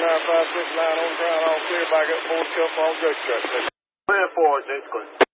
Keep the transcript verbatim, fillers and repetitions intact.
nine five six nine on ground, all clear, back up, forward, cup, all good cut. Clear forward, next one.